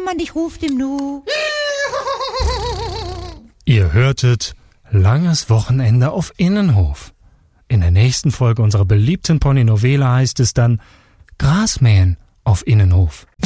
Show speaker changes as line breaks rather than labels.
Mann, ich ruf dem nu.
Ihr hörtet Langes Wochenende auf Innenhof. In der nächsten Folge unserer beliebten Pony-Novela heißt es dann Grasmähen auf Innenhof.